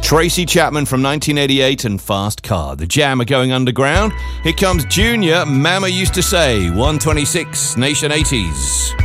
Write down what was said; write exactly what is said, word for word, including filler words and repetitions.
Tracy Chapman from nineteen eighty-eight and Fast Car. The Jam are going underground. Here comes Junior, Mama Used to Say, one twenty-six, Nation eighties.